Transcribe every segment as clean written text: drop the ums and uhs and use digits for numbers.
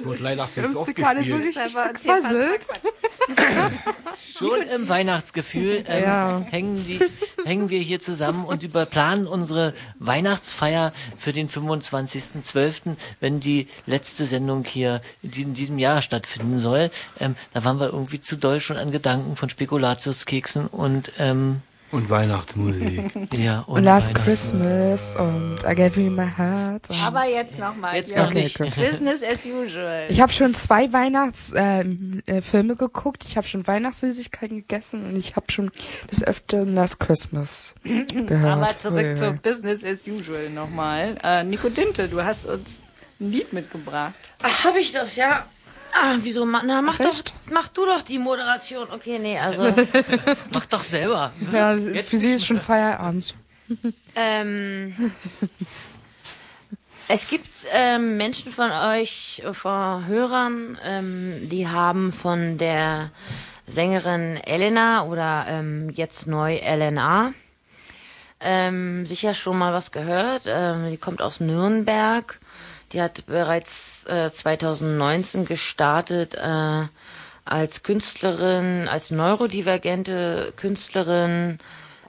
wird leider viel zu oft gerade so gespielt. richtig verquasselt. Schon im Weihnachtsgefühl hängen wir hier zusammen und planen unsere Weihnachtsfeier für den 25.12., wenn die letzte Sendung hier in diesem Jahr stattfinden soll. Da waren wir irgendwie zu doll schon an Gedanken von Spekulatiuskeksen und Weihnachtsmusik. ja, Und Last Christmas und I Gave You My Heart. Aber jetzt nochmal. Jetzt noch nicht. Business as usual. Ich habe schon 2 Weihnachtsfilme geguckt, ich habe schon Weihnachtssüßigkeiten gegessen und ich habe schon des Öfteren Last Christmas gehört. Aber zurück zu Business as usual nochmal. Nico Dinte, du hast uns ein Lied mitgebracht. Ach, hab ich das, ja? Wieso? Mach du doch die Moderation. Okay, nee, also. Mach doch selber. Ja, für sie ist schon Feierabend. Es gibt Menschen von euch, von Hörern, die haben von der Sängerin Elena oder jetzt neu Elena sicher schon mal was gehört. Die kommt aus Nürnberg. Die hat bereits 2019 gestartet als Künstlerin, als neurodivergente Künstlerin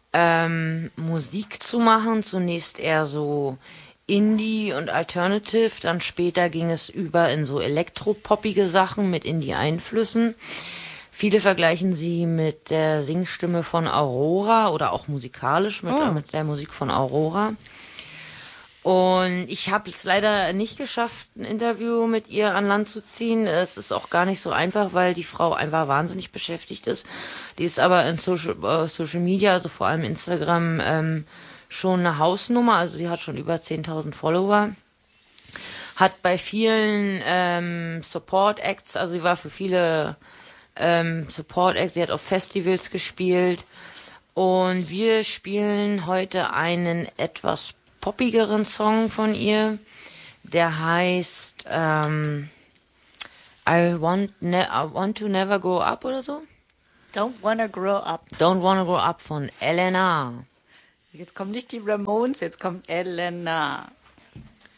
Musik zu machen. Zunächst eher so Indie und Alternative, dann später ging es über in so elektropoppige Sachen mit Indie-Einflüssen. Viele vergleichen sie mit der Singstimme von Aurora oder auch musikalisch mit der Musik von Aurora. Und ich habe es leider nicht geschafft, ein Interview mit ihr an Land zu ziehen. Es ist auch gar nicht so einfach, weil die Frau einfach wahnsinnig beschäftigt ist. Die ist aber in Social Media, also vor allem Instagram, schon eine Hausnummer. Also sie hat schon über 10.000 Follower. Hat bei vielen Support Acts, also sie war für viele Support Acts, sie hat auf Festivals gespielt. Und wir spielen heute einen etwas poppigeren Song von ihr, der heißt I want to never grow up oder so. Don't Wanna Grow Up. Don't Wanna Grow Up von Elena. Jetzt kommen nicht die Ramones, jetzt kommt Elena.